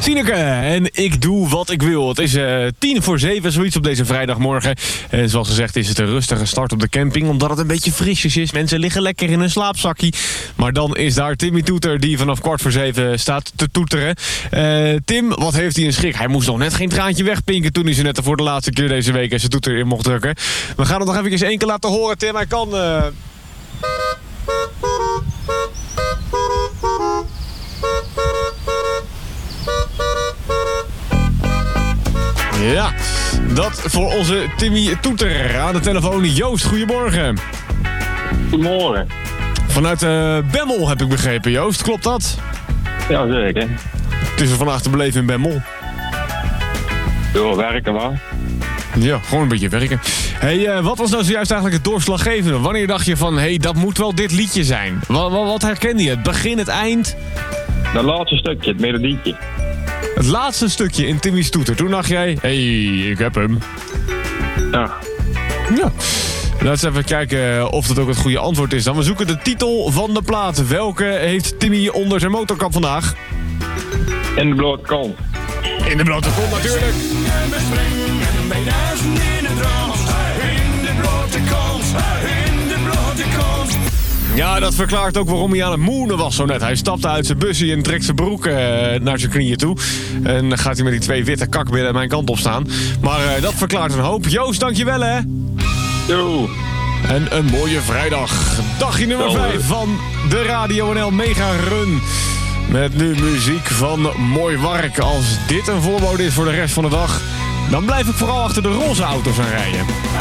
Sineke, en ik doe wat ik wil. Het is 6:50, zoiets op deze vrijdagmorgen. En zoals gezegd is het een rustige start op de camping, omdat het een beetje frisjes is. Mensen liggen lekker in een slaapzakkie. Maar dan is daar Timmy Toeter, die vanaf 6:15 staat te toeteren. Tim, wat heeft hij een schrik? Hij moest nog net geen traantje wegpinken toen hij ze net voor de laatste keer deze week zijn toeter in mocht drukken. We gaan het nog even één keer laten horen, Tim. Hij kan... Ja, dat voor onze Timmy Toeter. Aan de telefoon Joost, goedemorgen. Goedemorgen. Vanuit Bemmel heb ik begrepen, Joost. Klopt dat? Ja, zeker. Het is er vandaag te beleven in Bemmel. Door werken maar. Ja, gewoon een beetje werken. Hey, wat was nou zojuist eigenlijk het doorslaggevende? Wanneer dacht je van, dat moet wel dit liedje zijn? Wat herkende je? Het begin, het eind? Dat laatste stukje, het melodietje. Het laatste stukje in Timmy's Toeter. Toen dacht jij, ik heb hem. Ja. Ja. Laten we even kijken of dat ook het goede antwoord is. Dan we zoeken de titel van de plaat. Welke heeft Timmy onder zijn motorkap vandaag? In de blote kont. In de blote kont natuurlijk. We springen bij duizend in het rond. In de blote kont. In de blote kont. Ja, dat verklaart ook waarom hij aan het moenen was zo net. Hij stapte uit zijn busje en trekt zijn broek naar zijn knieën toe. En dan gaat hij met die 2 witte kakbillen mijn kant op staan. Maar dat verklaart een hoop. Joost, dankjewel hè. Yo. En een mooie vrijdag. Dagje nummer 5 van de Radio NL Mega Run. Met nu muziek van Mooi Wark. Als dit een voorbode is voor de rest van de dag, dan blijf ik vooral achter de roze auto's aan rijden.